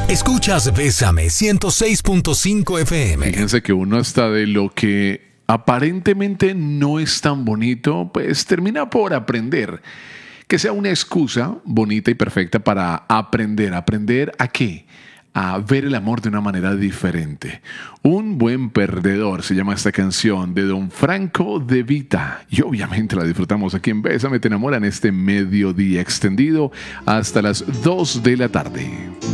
Escuchas Bésame 106.5 FM. Fíjense que uno hasta de lo que aparentemente no es tan bonito, pues termina por aprender. Que sea una excusa bonita y perfecta para aprender. ¿Aprender a qué? A ver el amor de una manera diferente. Un buen perdedor se llama esta canción de Don Franco De Vita. Y obviamente la disfrutamos aquí en Bésame Te Enamora en este mediodía extendido hasta las 2 de la tarde.